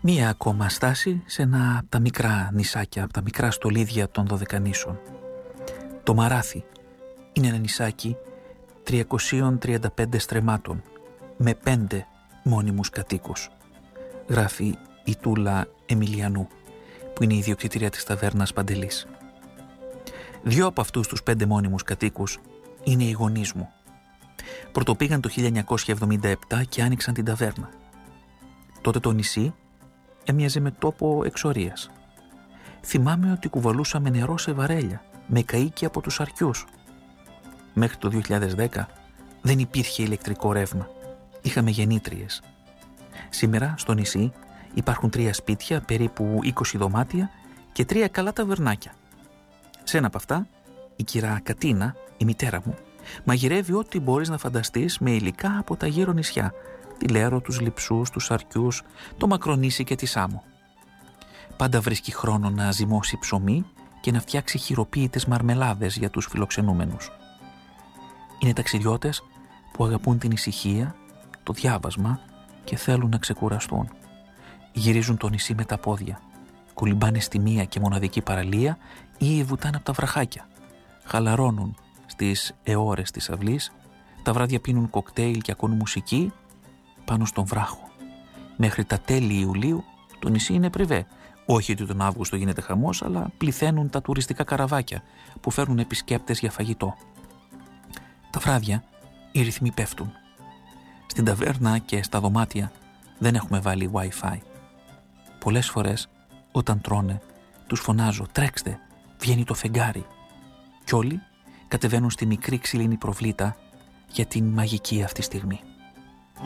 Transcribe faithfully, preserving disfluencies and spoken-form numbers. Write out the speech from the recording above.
Μία ακόμα στάση σε ένα από τα μικρά νησάκια, από τα μικρά στολίδια των Δωδεκανήσων. Το Μαράθι είναι ένα νησάκι τριακοσίων τριάντα πέντε στρεμμάτων με πέντε μόνιμους κατοίκους. Γράφει η Τούλα Εμιλιανού, που είναι η ιδιοκτήτρια της ταβέρνας Παντελής. Δύο από αυτούς τους πέντε μόνιμους κατοίκους είναι οι γονείς μου. Πρωτοπήγαν το χίλια εννιακόσια εβδομήντα επτά και άνοιξαν την ταβέρνα. Τότε το νησί έμοιαζε με τόπο εξορίας. Θυμάμαι ότι κουβαλούσαμε νερό σε βαρέλια, με καΐκι από τους αρκιούς. Μέχρι το δύο χιλιάδες δέκα δεν υπήρχε ηλεκτρικό ρεύμα. Είχαμε γεννήτριες. Σήμερα στο νησί υπάρχουν τρία σπίτια, περίπου είκοσι δωμάτια και τρία καλά ταβερνάκια. Σε ένα από αυτά, η κυρά Κατίνα, η μητέρα μου, μαγειρεύει ό,τι μπορείς να φανταστείς με υλικά από τα γύρω νησιά. Τη Λέρο, τους Λειψούς, τους Αρκιούς, το Μακρονήσι και τη Σάμο. Πάντα βρίσκει χρόνο να ζυμώσει ψωμί και να φτιάξει χειροποίητες μαρμελάδες για τους φιλοξενούμενους. Είναι ταξιδιώτες που αγαπούν την ησυχία, το διάβασμα και θέλουν να ξεκουραστούν. Γυρίζουν το νησί με τα πόδια, κολυμπάνε στη μία και μοναδική παραλία ή βουτάνε από τα βραχάκια. Χαλαρώνουν στις αιώρες της αυλής, τα βράδια πίνουν κοκτέιλ και ακούν μουσική πάνω στον βράχο. Μέχρι τα τέλη Ιουλίου το νησί είναι πριβέ. Όχι ότι τον Αύγουστο γίνεται χαμός, αλλά πληθαίνουν τα τουριστικά καραβάκια που φέρνουν επισκέπτες για φαγητό. Τα βράδια οι ρυθμοί πέφτουν. Στην ταβέρνα και στα δωμάτια δεν έχουμε βάλει Wi-Fi. Πολλές φορές όταν τρώνε τους φωνάζω «Τρέξτε, βγαίνει το φεγγάρι» κι όλοι κατεβαίνουν στη μικρή ξυλίνη προβλήτα για την μαγική αυτή στιγμή.